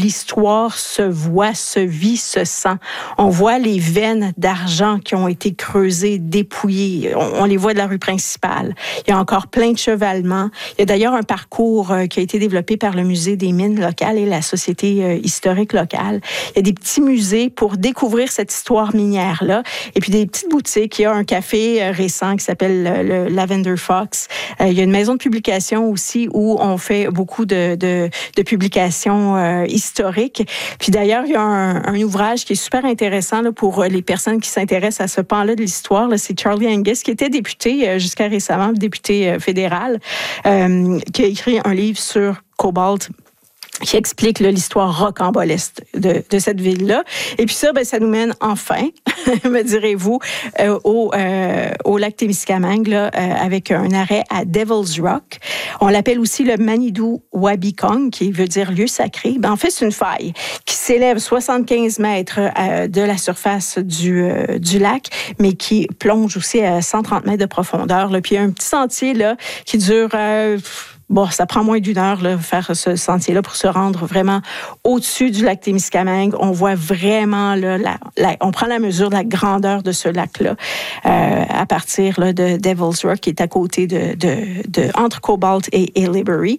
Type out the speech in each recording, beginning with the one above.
l'histoire se voit, se vit, se sent. On voit les veines d'argent qui ont été creusées, dépouillées. On les voit de la rue principale. Il y a encore plein de chevalements. Il y a d'ailleurs un parcours qui a été développé par le Musée des mines locales et la Société historique locale. Il y a des petits musées pour découvrir cette histoire minière-là. Et puis des petites boutiques. Il y a un café récent qui s'appelle le Lavender Fox. Il y a une maison de publication aussi où on fait beaucoup de publications historiques. Puis d'ailleurs, il y a un ouvrage qui est super intéressant là, pour les personnes qui s'intéressent à ce pan-là de l'histoire. Là, c'est Charlie Angus, qui était député jusqu'à récemment, député fédéral, qui a écrit un livre sur Cobalt, qui explique là, l'histoire rocambolesque de cette ville-là. Et puis ça, ça nous mène enfin, me direz-vous, au lac Témiscamingue, là, avec un arrêt à Devil's Rock. On l'appelle aussi le Manitou Wabikong, qui veut dire lieu sacré. En fait, c'est une faille qui s'élève 75 mètres de la surface du lac, mais qui plonge aussi à 130 mètres de profondeur. Là. Puis il y a un petit sentier là, qui dure... ça prend moins d'1 heure, là, faire ce sentier-là pour se rendre vraiment au-dessus du lac Témiscamingue. On voit vraiment, là, on prend la mesure de la grandeur de ce lac-là à partir là, de Devil's Rock, qui est à côté entre Cobalt et Haileybury.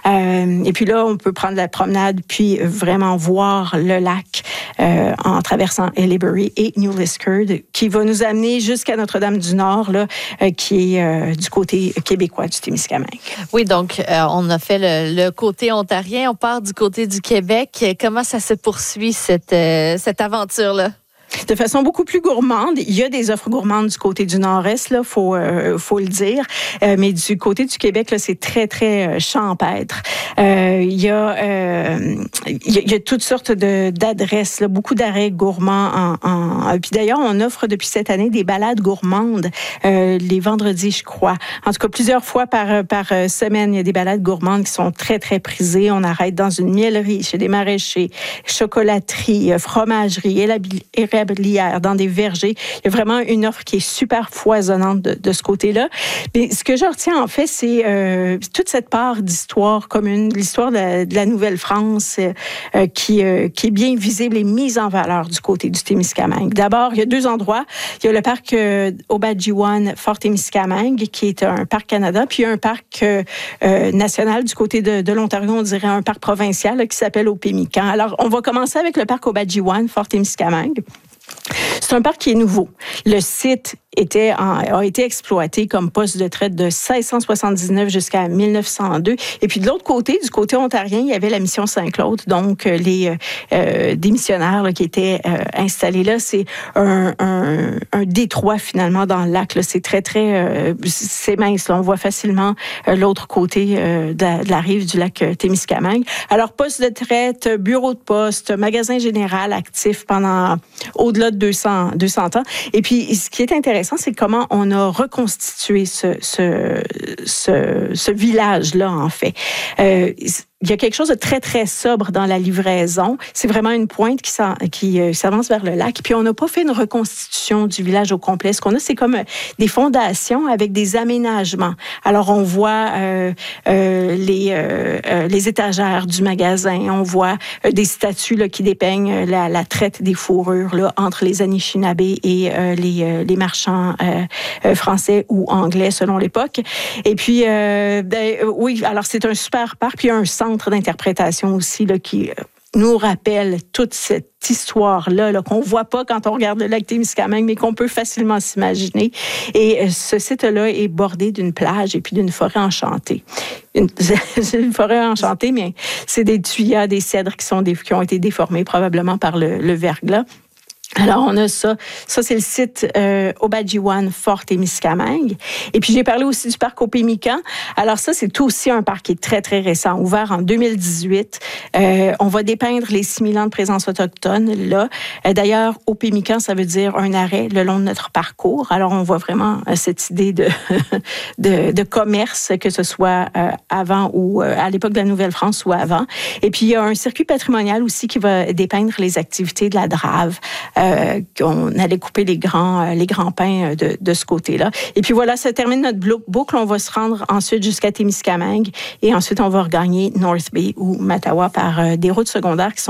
Et puis là, on peut prendre la promenade puis vraiment voir le lac en traversant Haileybury et New Liskeard, qui va nous amener jusqu'à Notre-Dame-du-Nord, là, qui est du côté québécois du Témiscamingue. Oui, donc on a fait le côté ontarien, on part du côté du Québec. Comment ça se poursuit, cette aventure-là? De façon beaucoup plus gourmande. Il y a des offres gourmandes du côté du Nord-Est, là, faut le dire. Mais du côté du Québec, là, c'est très, très champêtre. Il y a toutes sortes d'adresses, là, beaucoup d'arrêts gourmands. Puis d'ailleurs, on offre depuis cette année des balades gourmandes les vendredis, je crois. En tout cas, plusieurs fois par semaine, il y a des balades gourmandes qui sont très, très prisées. On arrête dans une miellerie, chez des maraîchers, chocolaterie, fromagerie, dans des vergers. Il y a vraiment une offre qui est super foisonnante de ce côté-là. Mais ce que je retiens, en fait, c'est toute cette part d'histoire commune, l'histoire de la Nouvelle-France qui est bien visible et mise en valeur du côté du Témiscamingue. D'abord, il y a 2 endroits. Il y a le parc Obadjiwan Fort Témiscamingue, qui est un parc Canada, puis il y a un parc national du côté de l'Ontario, on dirait un parc provincial là, qui s'appelle au Pémican. Alors, on va commencer avec le parc Obadjiwan Fort Témiscamingue. C'est un parc qui est nouveau. Le site a été exploité comme poste de traite de 1679 jusqu'à 1902. Et puis de l'autre côté, du côté ontarien, il y avait la mission Saint-Claude, donc des missionnaires là, qui étaient installés là. C'est un détroit finalement dans le lac. Là. C'est très, très... c'est mince. Là. On voit facilement l'autre côté de la rive du lac Témiscamingue. Alors, poste de traite, bureau de poste, magasin général actif pendant au-delà de 200 ans. Et puis, ce qui est intéressant, c'est comment on a reconstitué ce village-là, en fait. Il y a quelque chose de très, très sobre dans la livraison. C'est vraiment une pointe qui s'avance vers le lac. Puis, on n'a pas fait une reconstitution du village au complet. Ce qu'on a, c'est comme des fondations avec des aménagements. Alors, on voit les étagères du magasin. On voit des statues là, qui dépeignent la traite des fourrures là, entre les Anishinabés et les marchands français ou anglais, selon l'époque. Et puis, oui, alors c'est un super parc. Puis, il y a un centre d'interprétation aussi là, qui nous rappelle toute cette histoire-là qu'on ne voit pas quand on regarde le lac Témiscamingue, mais qu'on peut facilement s'imaginer. Et ce site-là est bordé d'une plage et puis d'une forêt enchantée. C'est une forêt enchantée, mais c'est des tuyas, des cèdres qui ont été déformés probablement par le verglas. Alors, on a ça. Ça, c'est le site Obadjiwan Fort Témiscamingue. Et puis, j'ai parlé aussi du parc au Pémican. Alors, ça, c'est aussi un parc qui est très, très récent, ouvert en 2018. On va dépeindre les 6000 ans de présence autochtone, là. D'ailleurs, au Pémican, ça veut dire un arrêt le long de notre parcours. Alors, on voit vraiment cette idée de commerce, que ce soit avant ou à l'époque de la Nouvelle-France ou avant. Et puis, il y a un circuit patrimonial aussi qui va dépeindre les activités de la Drave. On allait couper les grands pins de ce côté-là. Et puis voilà, ça termine notre boucle. On va se rendre ensuite jusqu'à Témiscamingue et ensuite on va regagner North Bay ou Mattawa par des routes secondaires qui sont